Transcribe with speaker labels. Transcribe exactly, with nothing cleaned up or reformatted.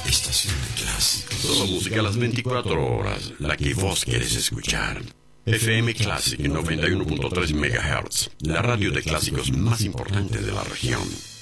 Speaker 1: estación de clásicos.
Speaker 2: Solo música a las veinticuatro horas, la que vos querés escuchar. F M Classic noventa y uno punto tres megahertz, la radio de clásicos más importante de la región.